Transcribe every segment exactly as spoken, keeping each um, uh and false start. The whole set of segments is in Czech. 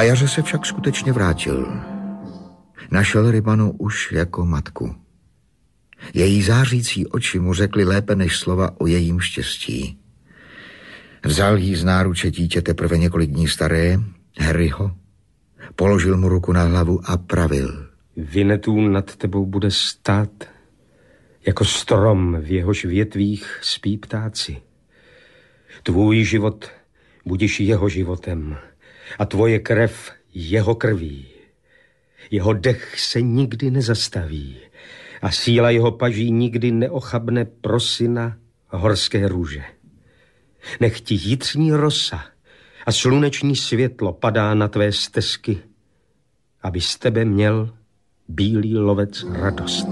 Na jaře se však skutečně vrátil. Našel Rybanu už jako matku. Její zářící oči mu řekly lépe než slova o jejím štěstí. Vzal jí z náruče dítě teprve několik dní staré, Harryho, položil mu ruku na hlavu a pravil. Vinnetou nad tebou bude stát jako strom, v jehož větvích spí ptáci. Tvůj život budeš jeho životem a tvoje krev jeho krví. Jeho dech se nikdy nezastaví a síla jeho paží nikdy neochabne pro syna horské růže. Nech ti jitřní rosa a sluneční světlo padá na tvé stezky, aby z tebe měl bílý lovec radost.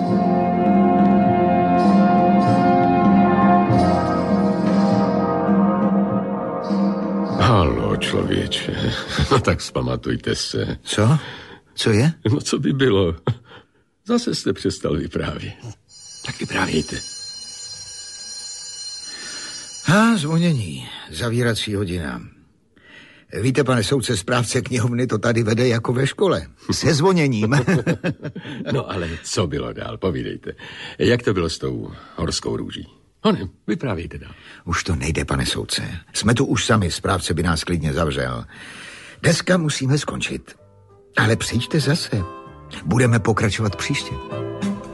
Haló, člověče, no tak vzpamatujte se. Co? Co je? No co by bylo? Zase jste přestal vyprávět. Tak vyprávějte. A zvonění, zavírací hodina. Víte, pane soudce, správce knihovny to tady vede jako ve škole. Se zvoněním. No ale co bylo dál, povídejte. Jak to bylo s tou horskou růží? Honem, vyprávějte dál. Už to nejde, pane soudce. Jsme tu už sami, správce by nás klidně zavřel. Dneska musíme skončit. Ale přijďte zase. Budeme pokračovat příště.